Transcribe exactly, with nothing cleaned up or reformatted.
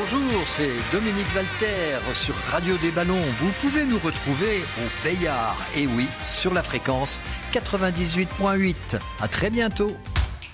Bonjour, c'est Dominique Valter sur Radio des Ballons. Vous pouvez nous retrouver au Bayard, et oui, sur la fréquence quatre-vingt-dix-huit virgule huit. À très bientôt.